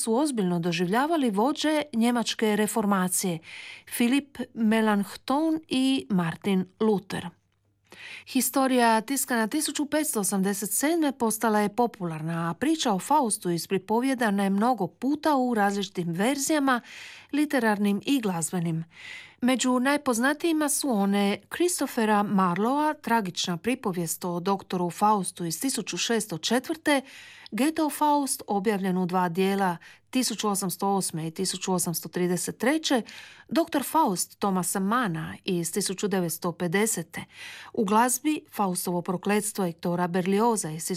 su ozbiljno doživljavali vođe njemačke reformacije, Philipp Melanchthon i Martin Luther. Historija tiskana 1587. postala je popularna, a priča o Faustu ispripovjedana je mnogo puta u različitim verzijama, literarnim i glazbenim. Među najpoznatijima su one Christophera Marlowa, tragična pripovijest o doktoru Faustu iz 1604., Goethov Faust, objavljen u 2 dijela 1808. i 1833., Dr. Faust Thomasa Manna iz 1950. U glazbi Faustovo prokletstvo Hectora Berlioza iz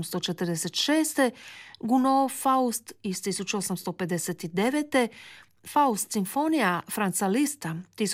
1846., Gounod Faust iz 1859., Faust simfonija Franza Lista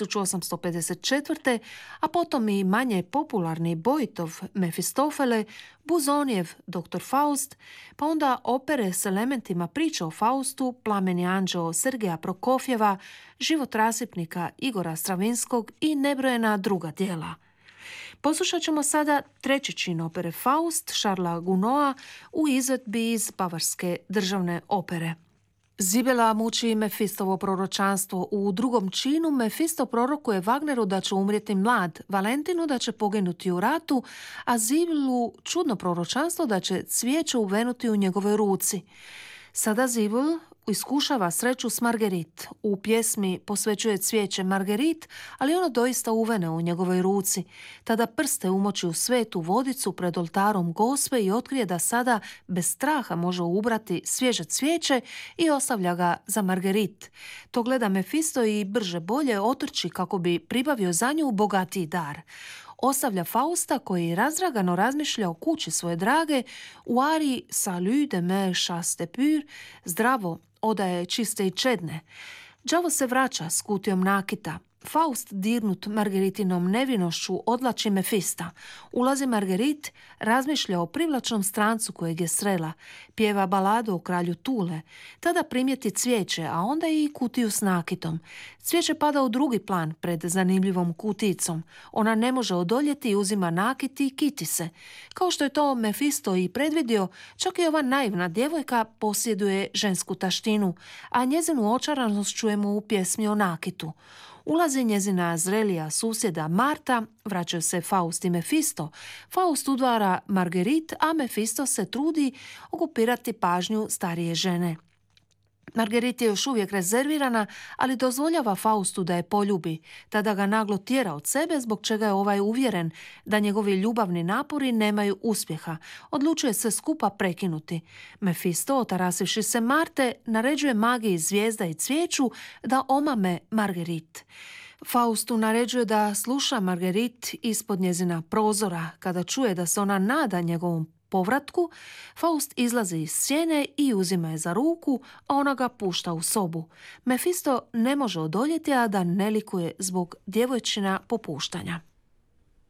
1854., a potom i manje popularni Boitov Mefistofele, Buzonijev Dr. Faust, pa onda opere s elementima priče o Faustu, Plameni anđeo Sergeja Prokofjeva, Život rasipnika Igora Stravinskog i nebrojena druga djela. Poslušat ćemo sada 3. čin opere Faust Charlesa Gounoda u izvedbi iz Bavarske državne opere. Zibela muči Mefistovo proročanstvo. U 2. činu Mefisto prorokuje Wagneru da će umrijeti mlad, Valentinu da će poginuti u ratu, a Zibelu čudno proročanstvo da će cvijeće uvenuti u njegovoj ruci. Sada Zibel iskušava sreću s Marguerite. U pjesmi posvećuje cvijeće Marguerite, ali ono doista uvene u njegovoj ruci. Tada prste umoči u svetu vodicu pred oltarom Gospe i otkrije da sada bez straha može ubrati svježe cvijeće i ostavlja ga za Marguerite. To gleda Mefisto i brže bolje otrči kako bi pribavio za nju bogatiji dar. Ostavlja Fausta koji razdragano razmišlja o kući svoje drage u ariji Salut de mes chaste pur, zdravo, odaje čiste i čedne. Đavo se vraća s kutijom nakita. Faust, dirnut Margeritinom nevinošću, odlači Mefista. Ulazi Marguerite, razmišlja o privlačnom strancu kojeg je srela, pjeva baladu o kralju Tule. Tada primijeti cvijeće, a onda i kutiju s nakitom. Cvijeće pada u drugi plan pred zanimljivom kuticom. Ona ne može odoljeti i uzima nakit i kiti se. Kao što je to Mefisto i predvidio, čak i ova naivna djevojka posjeduje žensku taštinu, a njezinu očaranost čujemo u pjesmi o nakitu. Ulazi njezina zrelija susjeda Marta, vraćaju se Faust i Mefisto. Faust udvara Marguerite, a Mefisto se trudi okupirati pažnju starije žene. Marguerite je još uvijek rezervirana, ali dozvoljava Faustu da je poljubi. Tada ga naglo tjera od sebe, zbog čega je ovaj uvjeren da njegovi ljubavni napori nemaju uspjeha. Odlučuje se skupa prekinuti. Mefisto, otarasivši se Marte, naređuje magiji zvijezda i cvijeću da omame Marguerite. Faustu naređuje da sluša Marguerite ispod njezina prozora. Kada čuje da se ona nada njegovom povratku, Faust izlazi iz sjene i uzima je za ruku, a ona ga pušta u sobu. Mefisto ne može odoljeti, a da ne likuje zbog djevojčina popuštanja.